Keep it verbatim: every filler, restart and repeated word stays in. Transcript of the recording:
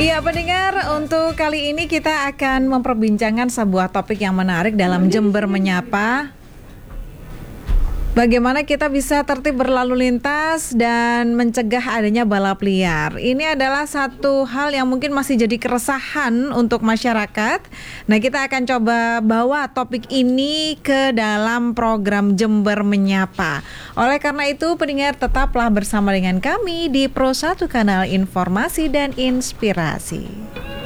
Iya pendengar, untuk kali ini kita akan memperbincangkan sebuah topik yang menarik dalam Jember Menyapa. Bagaimana kita bisa tertib berlalu lintas dan mencegah adanya balap liar. Ini adalah satu hal yang mungkin masih jadi keresahan untuk masyarakat. Nah, kita akan coba bawa topik ini ke dalam program Jember Menyapa. Oleh karena itu, pendengar tetaplah bersama dengan kami di Pro satu Kanal Informasi dan Inspirasi.